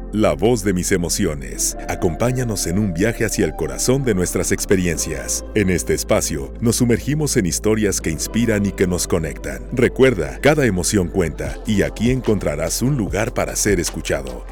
La voz de mis emociones. Acompáñanos en un viaje hacia el corazón de nuestras experiencias. En este espacio, nos sumergimos en historias que inspiran y que nos conectan. Recuerda, cada emoción cuenta y aquí encontrarás un lugar para ser escuchado.